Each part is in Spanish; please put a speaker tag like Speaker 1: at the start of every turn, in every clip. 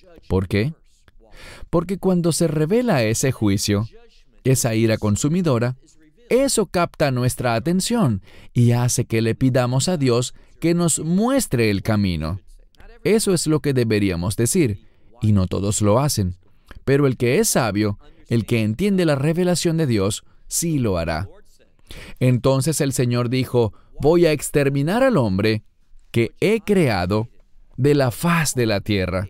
Speaker 1: ¿Por qué? Porque cuando se revela ese juicio, esa ira consumidora, eso capta nuestra atención y hace que le pidamos a Dios que nos muestre el camino. Eso es lo que deberíamos decir, y no todos lo hacen. Pero el que es sabio, el que entiende la revelación de Dios, sí lo hará. Entonces el Señor dijo, voy a exterminar al hombre que he creado de la faz de la tierra,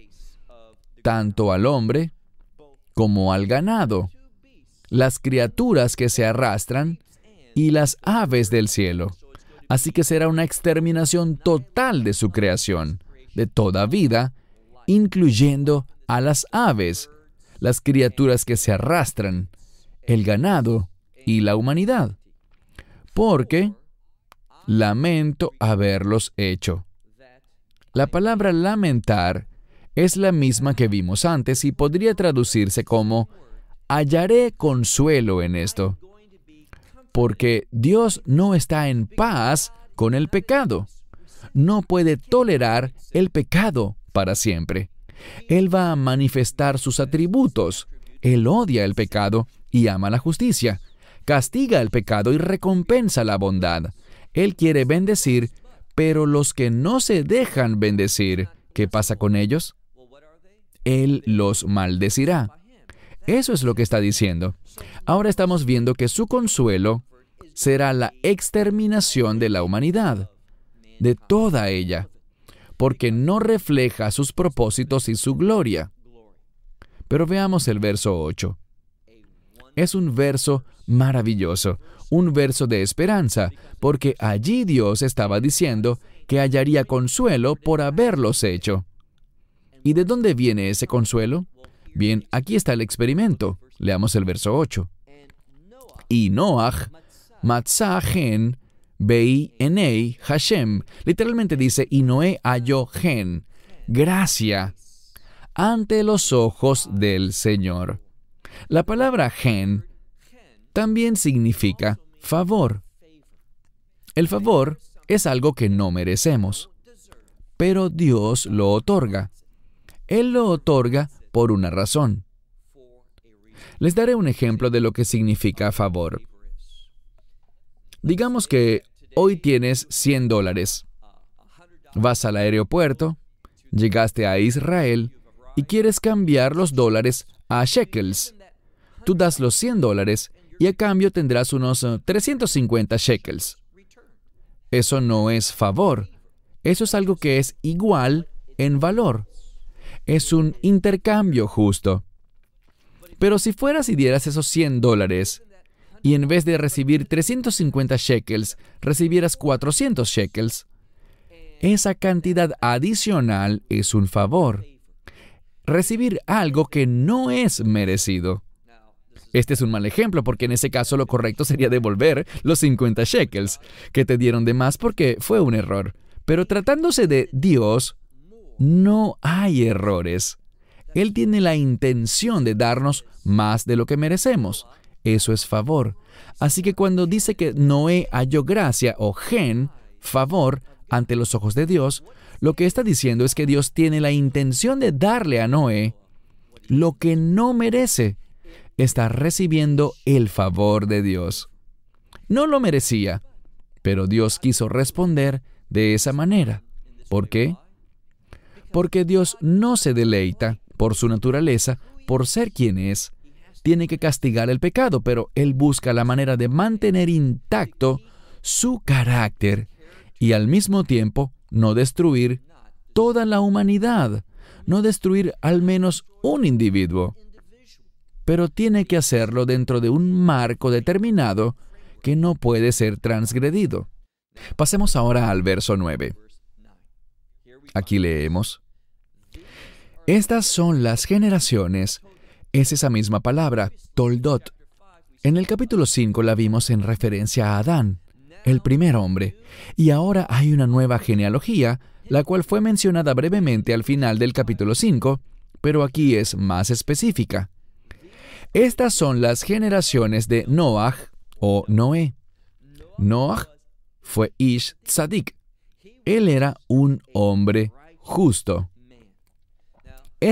Speaker 1: tanto al hombre como al ganado, las criaturas que se arrastran y las aves del cielo. Así que será una exterminación total de su creación, de toda vida, incluyendo a las aves, las criaturas que se arrastran, el ganado y la humanidad. Porque lamento haberlos hecho. La palabra lamentar es la misma que vimos antes y podría traducirse como hallaré consuelo en esto, porque Dios no está en paz con el pecado. No puede tolerar el pecado para siempre. Él va a manifestar sus atributos. Él odia el pecado y ama la justicia. Castiga el pecado y recompensa la bondad. Él quiere bendecir, pero los que no se dejan bendecir, ¿qué pasa con ellos? Él los maldecirá. Eso es lo que está diciendo. Ahora estamos viendo que su consuelo será la exterminación de la humanidad, de toda ella, porque no refleja sus propósitos y su gloria. Pero veamos el verso 8. Es un verso maravilloso, un verso de esperanza, porque allí Dios estaba diciendo que hallaría consuelo por haberlos hecho. ¿Y de dónde viene ese consuelo? Bien, aquí está el experimento. Leamos el verso 8. Y Noach matzah gen bei enei Hashem. Literalmente dice, y Noé halló gen, gracia, ante los ojos del Señor. La palabra gen también significa favor. El favor es algo que no merecemos, pero Dios lo otorga. Él lo otorga por una razón. Les daré un ejemplo de lo que significa favor. Digamos que hoy tienes $100. Vas al aeropuerto, llegaste a Israel y quieres cambiar los dólares a shekels. Tú das los $100 y a cambio tendrás unos 350 shekels. Eso no es favor. Eso es algo que es igual en valor. Es un intercambio justo. Pero si fueras y dieras esos $100 y en vez de recibir 350 shekels, recibieras 400 shekels, esa cantidad adicional es un favor. Recibir algo que no es merecido. Este es un mal ejemplo porque en ese caso lo correcto sería devolver los 50 shekels que te dieron de más porque fue un error. Pero tratándose de Dios, no hay errores. Él tiene la intención de darnos más de lo que merecemos. Eso es favor. Así que cuando dice que Noé halló gracia o gen, favor, ante los ojos de Dios, lo que está diciendo es que Dios tiene la intención de darle a Noé lo que no merece. Está recibiendo el favor de Dios. No lo merecía, pero Dios quiso responder de esa manera. ¿Por qué? Porque Dios no se deleita, por su naturaleza, por ser quien es. Tiene que castigar el pecado, pero Él busca la manera de mantener intacto su carácter y al mismo tiempo no destruir toda la humanidad, no destruir al menos un individuo. Pero tiene que hacerlo dentro de un marco determinado que no puede ser transgredido. Pasemos ahora al verso 9. Aquí leemos: estas son las generaciones. Es esa misma palabra, toldot. En el capítulo 5 la vimos en referencia a Adán, el primer hombre, y ahora hay una nueva genealogía, la cual fue mencionada brevemente al final del capítulo 5, pero aquí es más específica. Estas son las generaciones de Noach o Noé. Noach fue Ish Tzadik. Él era un hombre justo.